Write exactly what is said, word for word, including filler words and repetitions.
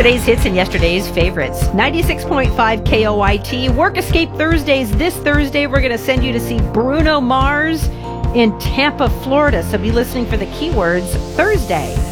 Today's hits and yesterday's favorites. ninety-six point five K O I T. Work Escape Thursdays. This Thursday, we're going to send you to see Bruno Mars in Tampa, Florida. So be listening for the keywords Thursday.